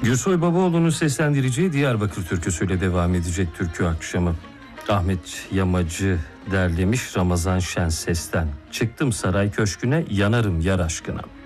Gürsoy Babaoğlu'nun seslendireceği Diyarbakır türküsüyle devam edecek türkü akşamı. Ahmet Yamacı derlemiş Ramazan Şen sesten. Çıktım saray köşküne, yanarım yar aşkına.